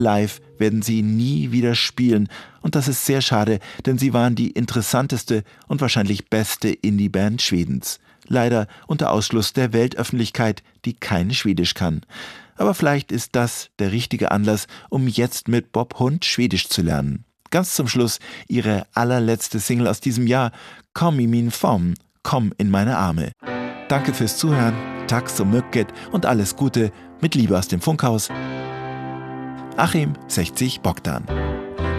Live werden sie nie wieder spielen und das ist sehr schade, denn sie waren die interessanteste und wahrscheinlich beste Indie-Band Schwedens. Leider unter Ausschluss der Weltöffentlichkeit, die kein Schwedisch kann. Aber vielleicht ist das der richtige Anlass, um jetzt mit Bob Hund Schwedisch zu lernen. Ganz zum Schluss ihre allerletzte Single aus diesem Jahr, Kom i min famn, komm in meine Arme. Danke fürs Zuhören, tack så mycket und alles Gute, mit Liebe aus dem Funkhaus. Achim 60 Bogdan.